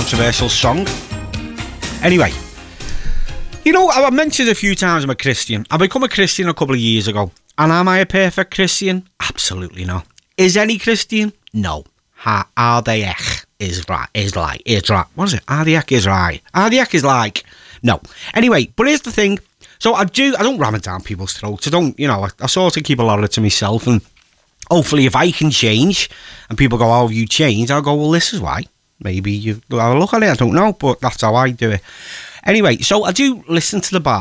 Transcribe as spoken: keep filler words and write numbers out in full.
controversial song. Anyway, you know, I've mentioned a few times I'm a Christian. I become a Christian a couple of years ago. And am I a perfect Christian? Absolutely not. Is any Christian? No. Ha, Ardeach is right. Is like. Is right. What is it? Ardeach is right. Ardeach is like. No. Anyway, but here's the thing. So I do. I don't ram it down people's throats. I don't. You know. I, I sort of keep a lot of it to myself. And hopefully, if I can change, and people go, "Oh, have you changed?" I'll go, "Well, this is why." Maybe you have a look at it. I don't know, but that's how I do it. Anyway, so I do listen to the Bible.